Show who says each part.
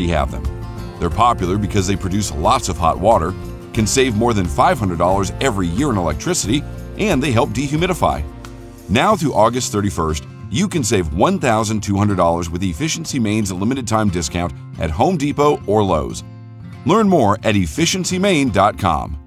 Speaker 1: already have them. They're popular because they produce lots of hot water, can save more than $500 every year in electricity, and they help dehumidify. Now through August 31st, you can save $1,200 with Efficiency Maine's limited time discount at Home Depot or Lowe's. Learn more at efficiencymaine.com.